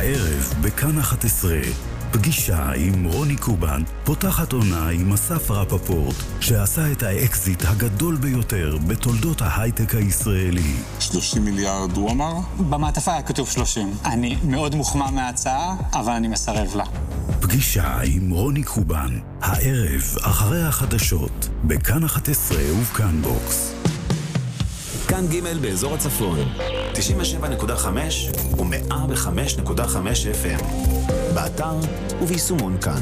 הערב בכאן 11, פגישה עם רוני קובן, פותחת עונה עם אסף רפפורט, שעשה את האקזיט הגדול ביותר בתולדות ההייטק הישראלי. 30 מיליארד הוא אמר? במעטפה היה כתוב 30. אני מאוד מוחמא מההצעה, אבל אני מסרב לה. פגישה עם רוני קובן, הערב אחרי החדשות, בכאן 11 ובכאן בוקס. כאן ג' באזור הצפון, 97.5 ו-105.5 FM. באתר וביישומון כאן.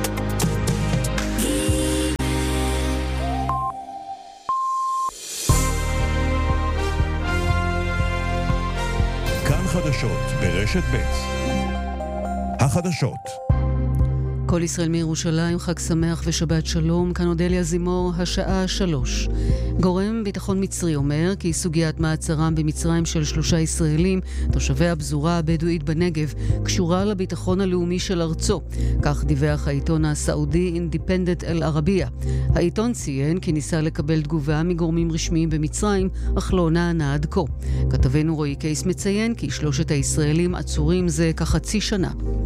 כאן חדשות ברשת ב'. החדשות. כל ישראל מירושלים, חג שמח ושבת שלום. כאן אודליה זימור, השעה 3. גורם ביטחון מצרי אומר כי סוגיית מעצרם במצרים של 3 ישראלים, תושבי הפזורה הבדואית בנגב, קשורה לביטחון הלאומי של ארצו. כך דיווח העיתון הסעודי אינדיפנדנט אל-ערבייה. העיתון ציין כי ניסה לקבל תגובה מגורמים רשמיים במצרים, אך לא נענה עד כה. כתבנו רועי קייס מציין כי 3 הישראלים עצורים זה כחצי שנה.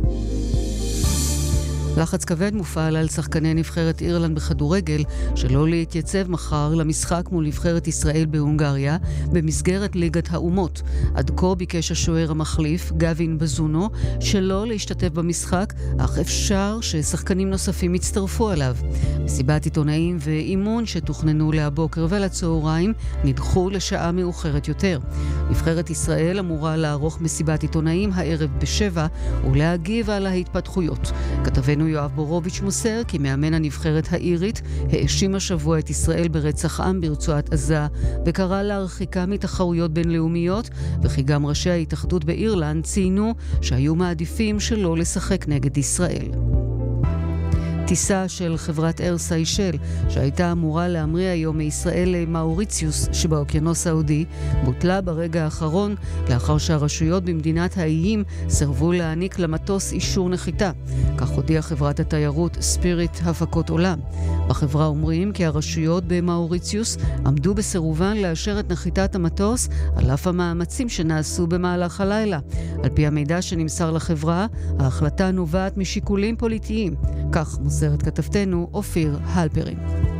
לחץ כבד מופעל על שחקני נבחרת אירלנד בכדורגל שלא להתייצב מחר למשחק מול נבחרת ישראל בהונגריה במסגרת ליגת האומות. עד כה ביקש השוער המחליף גווין בזונו שלא להשתתף במשחק, אך אפשר ששחקנים נוספים יצטרפו אליו. מסיבת עיתונאים ואימון שתוכננו להבוקר ולצהריים נדחו לשעה מאוחרת יותר. נבחרת ישראל אמורה לערוך מסיבת עיתונאים הערב ב7 ולהגיב על ההתפתחויות. כתבנו יואב בורוביץ' מוסר כי מאמן הנבחרת האירית האשים השבוע את ישראל ברצח עם ברצועת עזה וקרא להרחיקה מתחרויות בינלאומיות, וכי גם ראשי ההתאחדות באירלנד ציינו שהיו מעדיפים שלא לשחק נגד ישראל. טיסה של חברת אייר סיישל שהייתה אמורה להמריא היום מישראל למאוריציוס שבאוקיינוס ההודי בוטלה ברגע האחרון לאחר שהרשויות במדינת האיים סרבו להעניק למטוס אישור נחיתה. כך הודיעה חברת התיירות ספיריט הפקות עולם. בחברה אומרים כי הרשויות במאוריציוס עמדו בסירובן לאשר את נחיתת המטוס על אף המאמצים שנעשו במהלך הלילה. על פי המידע שנמסר לחברה, ההחלטה נובעת משיקולים פוליטיים. כך מוסרת כתבתנו אופיר הלפרין.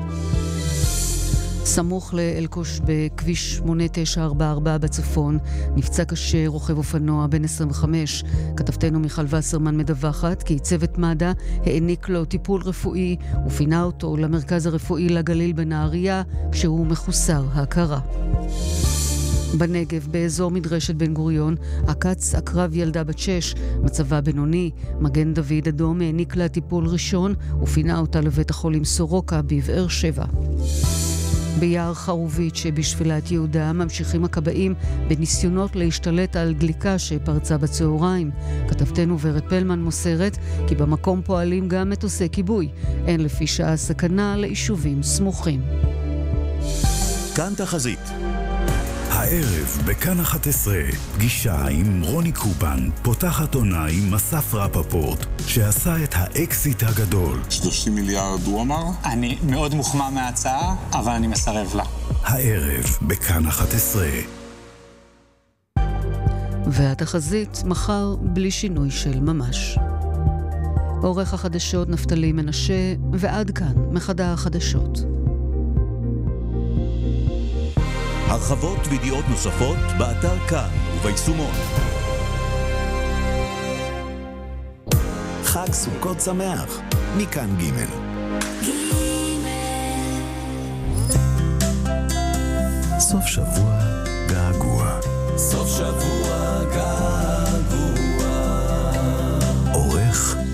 סמוך לאלקוש בכביש 8944 בצפון נפצע קשה רוכב אופנוע בן 25. כתבתנו מיכל וסרמן מדווחת כי צוות מד"א העניק לו טיפול רפואי ופינה אותו למרכז הרפואי לגליל בנהריה כשהוא מחוסר ההכרה. בנגב, באזור מדרשת בן גוריון, עקץ עקרב ילדה בת 6, מצבה בינוני. מגן דוד אדום העניק לה טיפול ראשון ופינה אותה לבית החולים סורוקה בבאר שבע. ביער חרוביץ' שבשפלת יהודה ממשיכים הכבאים בניסיונות להשתלט על דליקה שפרצה בצהריים. כתבתנו ורד פלמן מוסרת כי במקום פועלים גם מטוסי כיבוי. אין לפי שעה סכנה ליישובים סמוכים. כאן תחזית. הערב בכאן 11, פגישה עם רוני קובן, פותחת עונה עם אסף רפפורט, שעשה את האקזיט הגדול. 30 מיליארד הוא אמר? אני מאוד מוחמא מההצעה, אבל אני מסרב לה. הערב בכאן 11. והתחזית מחר בלי שינוי של ממש. עורך החדשות נפתלי מנשה, ועד כאן מחדר החדשות. הרחבות וידיעות נוספות באתר כאן וביישומון. חג סוכות שמח מכאן ג'. סוף שבוע געגוע. סוף שבוע געגוע. עורך